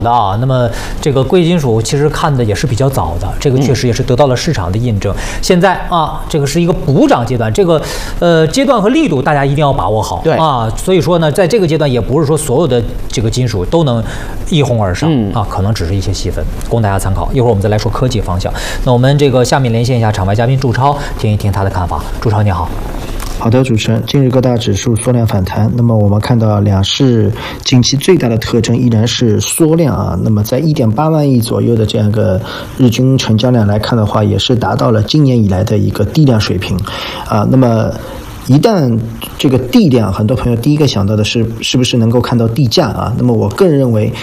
啊，那么这个贵金属其实看的也是比较早的，这个确实也是得到了市场的印证。现在啊，这个是一个补涨阶段，这个阶段和力度大家一定要把握好。 对啊，所以说呢，在这个阶段也不是说所有的这个金属都能一哄而上啊，可能只是一些细分，供大家参考。一会儿我们再来说科技方向。那我们这个下面连线一下场外嘉宾祝超，听一听他的看法。祝超你好。 好的，主持人，近日各大指数缩量反弹，那么我们看到两市近期最大的特征依然是缩量啊。那么在1.8万亿左右的这样一个日均成交量来看的话，也是达到了今年以来的一个低量水平啊。那么一旦这个地量，很多朋友第一个想到的是不是能够看到地价啊？那么我个人认为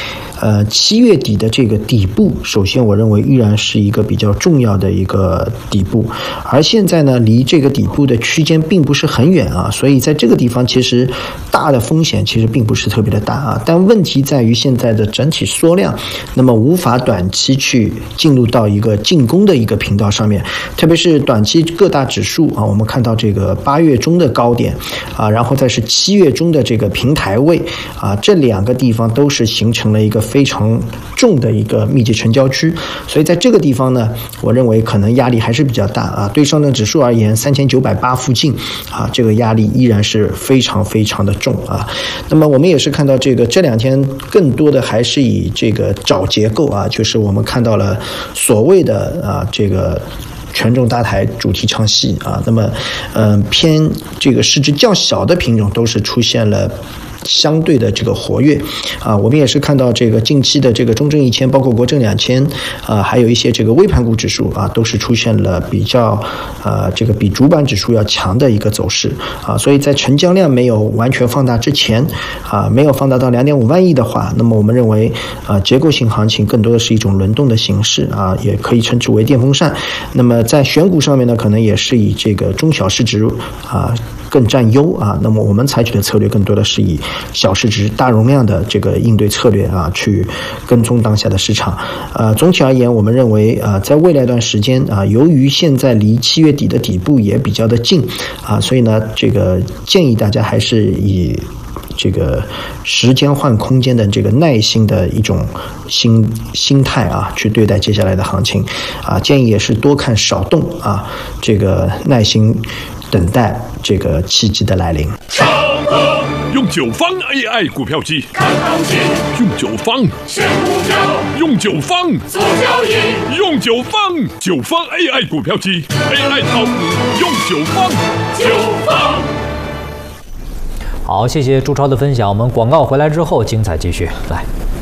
，7月底的这个底部，首先我认为依然是一个比较重要的一个底部，而现在呢，离这个底部的区间并不是很远啊，所以在这个地方其实大的风险其实并不是特别的大啊。但问题在于现在的整体缩量，那么无法短期去进入到一个进攻的一个频道上面，特别是短期各大指数啊，我们看到这个8月中的高点啊，然后再是7月中的这个平台位啊，这两个地方都是形成了一个非常重的一个密集成交区，所以在这个地方呢，我认为可能压力还是比较大啊。对上证指数而言，3980附近啊，这个压力依然是非常非常的重啊。那么我们也是看到这两天更多的还是以这个找结构啊，就是我们看到了所谓的这个权重搭台主题唱戏啊，那么偏这个市值较小的品种都是出现了相对的这个活跃啊，我们也是看到这个近期的这个中证1000，包括国证2000啊，还有一些这个微盘股指数啊，都是出现了比较这个比主板指数要强的一个走势啊，所以在成交量没有完全放大之前啊，没有放大到2.5万亿的话，那么我们认为结构性行情更多的是一种轮动的形式啊，也可以称之为电风扇。那么在选股上面呢，可能也是以这个中小市值啊更占优啊，那么我们采取的策略更多的是以小市值大容量的这个应对策略啊，去跟踪当下的市场。总体而言，我们认为在未来一段时间啊，由于现在离7月底的底部也比较的近啊，所以呢，这个建议大家还是以这个时间换空间的这个耐心的一种心态啊，去对待接下来的行情啊，建议也是多看少动啊，这个耐心等待这个契机的来临。 用9方 AI 股票机看行情，用9方选股票，用9方做交易，用9方AI 股票机 AI 炒股，用9方。 好，谢谢祝超的分享。我们广告回来之后，精彩继续来。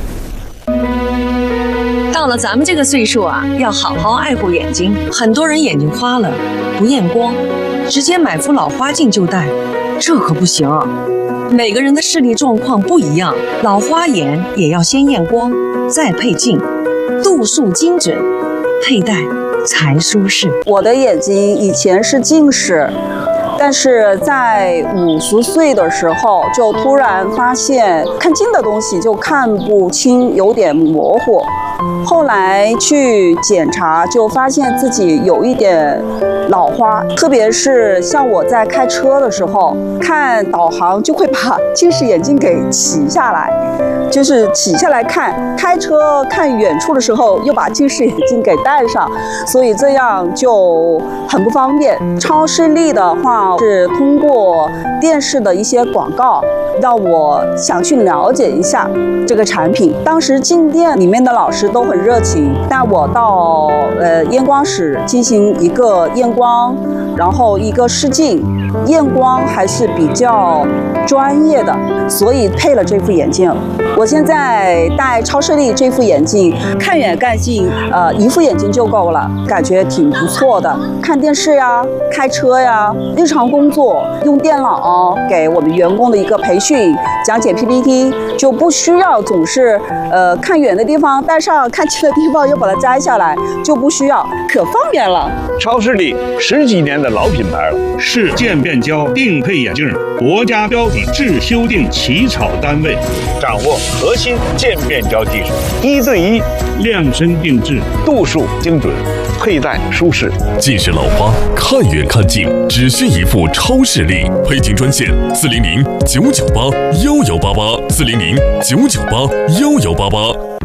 到了咱们这个岁数啊，要好好爱护眼睛。很多人眼睛花了，不验光，直接买副老花镜就戴，这可不行啊。每个人的视力状况不一样，老花眼也要先验光，再配镜，度数精准，佩戴才舒适。 我的眼睛以前是近视，但是在50岁的时候，就突然发现看近的东西就看不清，有点模糊。后来去检查，就发现自己有一点老花，特别是像我在开车的时候，看导航就会把近视眼镜给起下来，就是起下来看，开车看远处的时候又把近视眼镜给戴上，所以这样就很不方便。超视力的话是通过电视的一些广告，让我想去了解一下这个产品。当时进店里面的老师都很热情，带我到验光室进行一个验光，然后一个试镜，验光还是比较专业的，所以配了这副眼镜。我现在戴超视力这副眼镜，看远看近，一副眼镜就够了，感觉挺不错的。看电视呀，开车呀，日常工作用电脑给我们员工的一个培训，讲解 PPT， 就不需要总是看远的地方戴上，看近的地方又把它摘下来，就不需要，可方便了。 超视力10几年的老品牌了，是渐变焦定配眼镜国家标准制修订起草单位，掌握核心渐变焦技术，1对1量身定制，度数精准，佩戴舒适。 近视老花看远看近，只需一副超视力。配镜专线400-998-1188，400-998-1188。